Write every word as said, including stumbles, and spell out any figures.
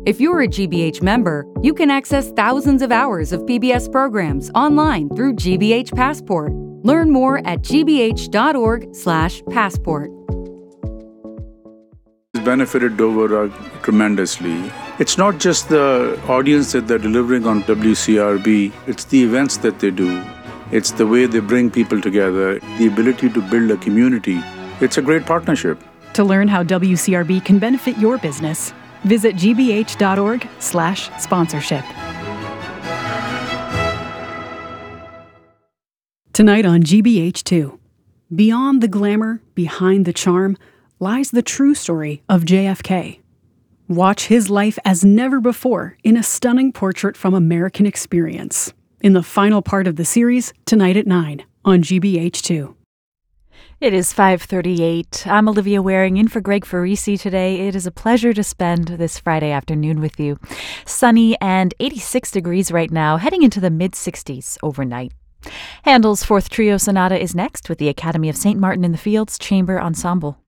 If you're a G B H member, you can access thousands of hours of P B S programs online through G B H Passport. Learn more at g b h dot org slash passport. It's benefited Dover uh, tremendously. It's not just the audience that they're delivering on W C R B, it's the events that they do. It's the way they bring people together, the ability to build a community. It's a great partnership. To learn how W C R B can benefit your business, visit g b h dot org slash sponsorship. Tonight on G B H two, beyond the glamour, behind the charm, lies the true story of J F K. Watch his life as never before in a stunning portrait from American Experience, in the final part of the series, tonight at nine on G B H two. It is five thirty-eight. I'm Olivia Waring in for Greg Farisi today. It is a pleasure to spend this Friday afternoon with you. Sunny and eighty-six degrees right now, heading into the mid-sixties overnight. Handel's Fourth Trio Sonata is next with the Academy of Saint Martin in the Fields Chamber Ensemble.